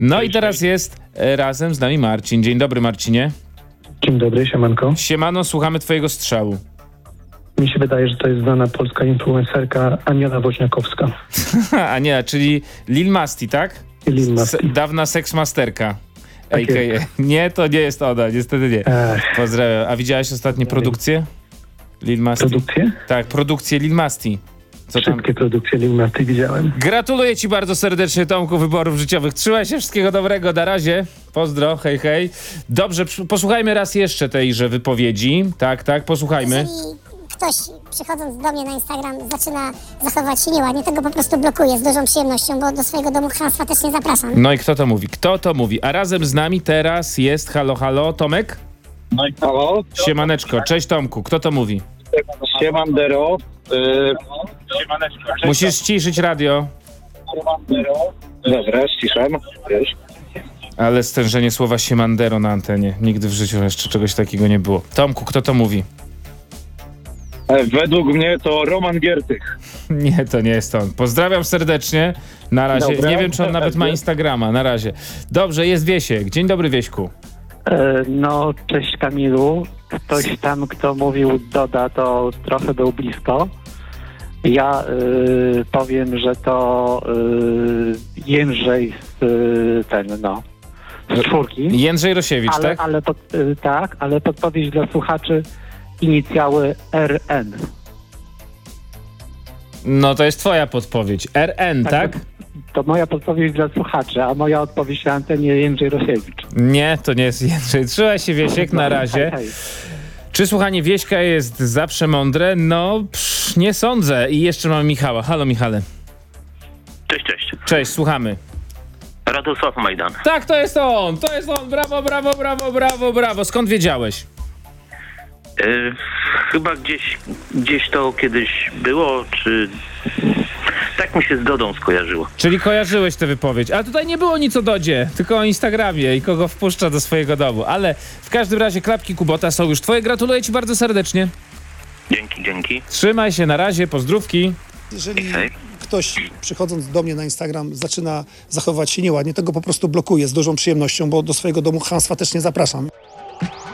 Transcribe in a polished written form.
No i teraz jest razem z nami Marcin. Dzień dobry, Marcinie. Dzień dobry, siemanko. Siemano, słuchamy twojego strzału. Mi się wydaje, że to jest znana polska influencerka Aniela Woźniakowska. Ania, czyli Lil Masti, tak? Lil Masti. Dawna seksmasterka. Tak AKA. jest. Nie, to nie jest ona, niestety nie. Pozdrawiam. A widziałeś ostatnie produkcje? Lil Masti? Produkcje? Tak, produkcje Lil Masti. Co tam? Wszystkie produkcje Lil Masti widziałem. Gratuluję ci bardzo serdecznie, Tomku, wyborów życiowych. Trzymaj się, wszystkiego dobrego, na razie. Pozdro, hej, hej. Dobrze, posłuchajmy raz jeszcze tejże wypowiedzi. Tak, posłuchajmy. Jeżeli ktoś przychodząc do mnie na Instagram zaczyna zachowywać się nieładnie, to go po prostu blokuję z dużą przyjemnością, bo do swojego domu chamstwa też nie zapraszam. No i kto to mówi? Kto to mówi? A razem z nami teraz jest halo, Tomek? No i halo? Siemaneczko, cześć Tomku, kto to mówi? Siemandero. Musisz ściszyć radio. Dobra, ściszam. Wiesz. Ale stężenie słowa siemandero na antenie. Nigdy w życiu jeszcze czegoś takiego nie było. Tomku, kto to mówi? Według mnie to Roman Giertych. Nie, to nie jest on. Pozdrawiam serdecznie. Na razie. Dobra. Nie wiem, czy on nawet ma Instagrama. Na razie. Dobrze, jest Wiesiek. Dzień dobry, Wieśku. No, cześć Kamilu. Ktoś tam, kto mówił Doda, to trochę był blisko. Ja powiem, że to Jędrzej z czwórki. Jędrzej Rosiewicz, tak? Ale podpowiedź dla słuchaczy, inicjały RN. No to jest twoja podpowiedź. RN, tak? To moja podpowiedź dla słuchaczy, a moja odpowiedź na antenie Jędrzej Rosiewicz. Nie, to nie jest Jędrzej. Trzymaj się, Wiesiek, na razie. Hej. Czy słuchanie Wieśka jest zawsze mądre? No, nie sądzę. I jeszcze mamy Michała. Halo, Michale. Cześć. Cześć, słuchamy. Radosław Majdan. Tak, to jest on. Brawo. Skąd wiedziałeś? Chyba gdzieś to kiedyś było, czy... Tak mi się z Dodą skojarzyło. Czyli kojarzyłeś tę wypowiedź. A tutaj nie było nic o Dodzie, tylko o Instagramie i kogo wpuszcza do swojego domu. Ale w każdym razie klapki Kubota są już twoje. Gratuluję ci bardzo serdecznie. Dzięki. Trzymaj się, na razie, pozdrówki. Jeżeli ktoś przychodząc do mnie na Instagram zaczyna zachowywać się nieładnie, to go po prostu blokuję z dużą przyjemnością, bo do swojego domu chamstwa też nie zapraszam.